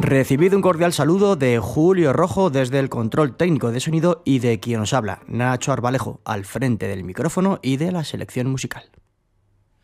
Recibido un cordial saludo de Julio Rojo desde el control técnico de sonido y de quien os habla, Nacho Arbalejo, al frente del micrófono y de la selección musical.